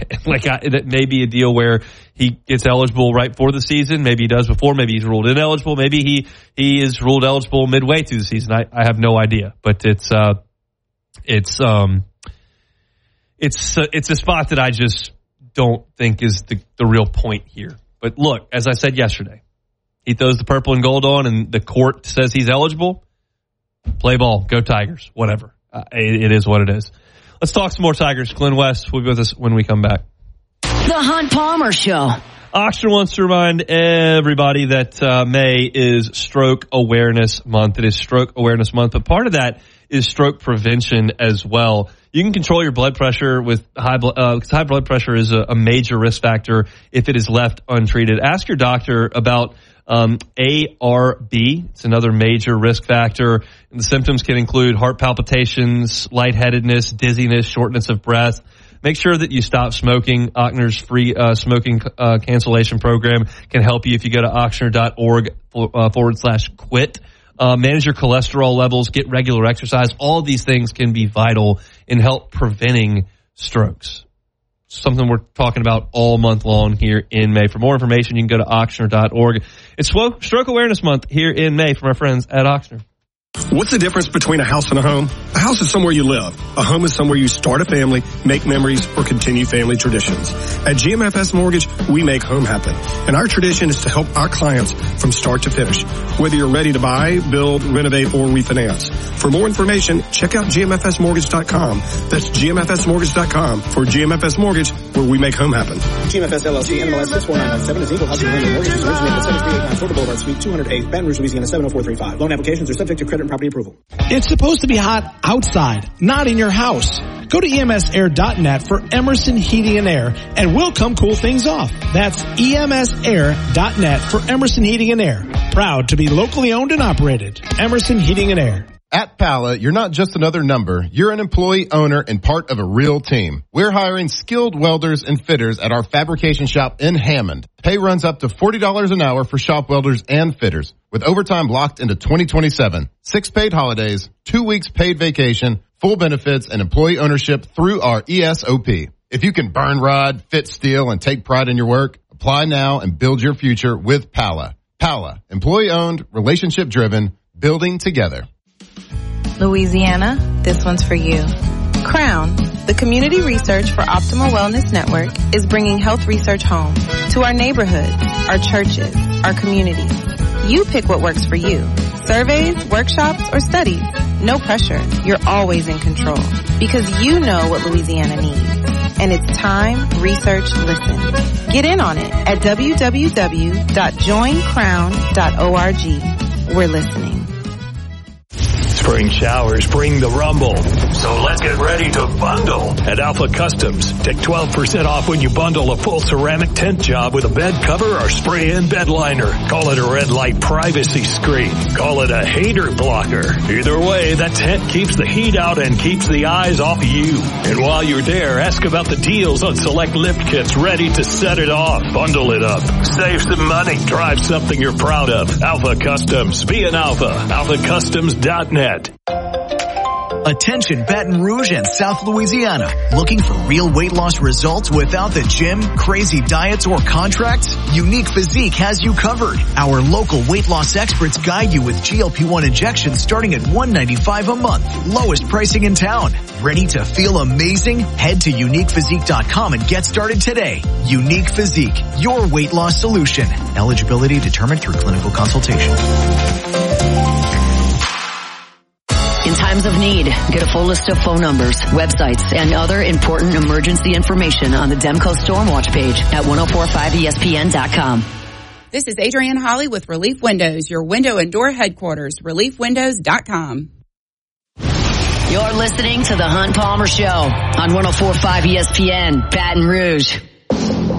That may be a deal where he gets eligible right before the season. Maybe he does before. Maybe he's ruled ineligible. Maybe he is ruled eligible midway through the season. I have no idea, but it's a spot that I just don't think is the real point here. But look, as I said yesterday, he throws the purple and gold on and the court says he's eligible. Play ball. Go Tigers. Whatever. It is what it is. Let's talk some more Tigers. Glenn West will be with us when we come back. The Hunt Palmer Show. Ochsner wants to remind everybody that May is Stroke Awareness Month. It is Stroke Awareness Month, but part of that is stroke prevention as well. You can control your blood pressure with high blood pressure is a major risk factor if it is left untreated. Ask your doctor about ARB. It's another major risk factor. And the symptoms can include heart palpitations, lightheadedness, dizziness, shortness of breath. Make sure that you stop smoking. Ochsner's free smoking cancellation program can help you if you go to ochsner.org/quit. Manage your cholesterol levels, get regular exercise. All of these things can be vital in help preventing strokes. Something we're talking about all month long here in May. For more information, you can go to ochsner.org. It's Stroke Awareness Month here in May from our friends at Ochsner. What's the difference between a house and a home? A house is somewhere you live. A home is somewhere you start a family, make memories, or continue family traditions. At GMFS Mortgage, we make home happen. And our tradition is to help our clients from start to finish. Whether you're ready to buy, build, renovate, or refinance. For more information, check out GMFSmortgage.com. That's GMFSmortgage.com for GMFS Mortgage, where we make home happen. GMFS LLC, NMLS 64997 is equal housing lender mortgages originated at 7389 Florida Boulevard, Suite 208, Baton Rouge, Louisiana 70435. Loan applications are subject to credit and property approval. It's supposed to be hot outside, not in your house. Go to emsair.net for Emerson Heating and Air, and we'll come cool things off. That's emsair.net for Emerson Heating and Air. Proud to be locally owned and operated. Emerson Heating and Air. At Pala, you're not just another number. You're an employee, owner, and part of a real team. We're hiring skilled welders and fitters at our fabrication shop in Hammond. Pay runs up to $40 an hour for shop welders and fitters, with overtime locked into 2027. 6 paid holidays, 2 weeks paid vacation, full benefits, and employee ownership through our ESOP. If you can burn rod, fit steel, and take pride in your work, apply now and build your future with Pala. Pala, employee-owned, relationship-driven, building together. Louisiana, this one's for you. Crown, the community research for Optimal Wellness Network, is bringing health research home to our neighborhoods, our churches, our communities. You pick what works for you. Surveys, workshops, or studies. No pressure. You're always in control because you know what Louisiana needs. And it's time, research, listen. Get in on it at www.joincrown.org. We're listening. Spring showers bring the rumble. So let's get ready to bundle at Alpha Customs. Take 12% off when you bundle a full ceramic tent job with a bed cover or spray-in bed liner. Call it a red light privacy screen. Call it a hater blocker. Either way, that tent keeps the heat out and keeps the eyes off you. And while you're there, ask about the deals on select lift kits ready to set it off. Bundle it up. Save some money. Drive something you're proud of. Alpha Customs. Be an Alpha. AlphaCustoms.net. Attention Baton Rouge and South Louisiana. Looking for real weight loss results without the gym, crazy diets, or contracts? Unique Physique has you covered. Our local weight loss experts guide you with GLP-1 injections starting at $195 a month. Lowest pricing in town. Ready to feel amazing? Head to UniquePhysique.com and get started today. Unique Physique, your weight loss solution. Eligibility determined through clinical consultation. In times of need, get a full list of phone numbers, websites, and other important emergency information on the Demco Stormwatch page at 1045ESPN.com. This is Adrienne Holly with Relief Windows, your window and door headquarters, reliefwindows.com. You're listening to The Hunt Palmer Show on 1045 ESPN, Baton Rouge.